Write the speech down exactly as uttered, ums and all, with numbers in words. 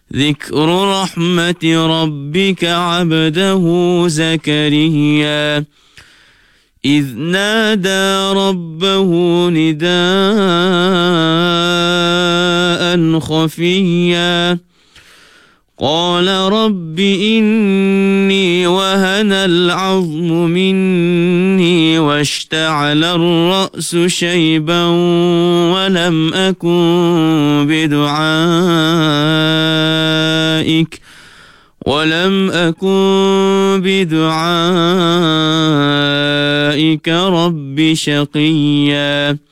ذكر رحمة ربك عبده زكريا إذ نادى ربه نداء خفيا قال رب إني وهن العظم مني واشتعل الرأس شيبا ولم أكن بدعائك ولم أكن بدعائك رب شقيا